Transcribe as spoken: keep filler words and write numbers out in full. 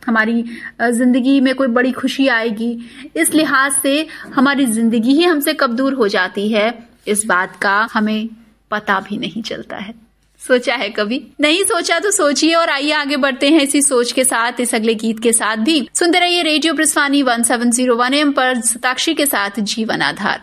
हमारी जिंदगी में कोई बड़ी खुशी आएगी। इस लिहाज से हमारी जिंदगी ही हमसे कब दूर हो जाती है, इस बात का हमें पता भी नहीं चलता है। सोचा है कभी? नहीं सोचा तो सोचिए। और आइए आगे बढ़ते हैं इसी सोच के साथ, इस अगले गीत के साथ भी। सुनते रहिए radio प्रस्थानी one seven zero one M पर सताक्षी के साथ जीवन आधार।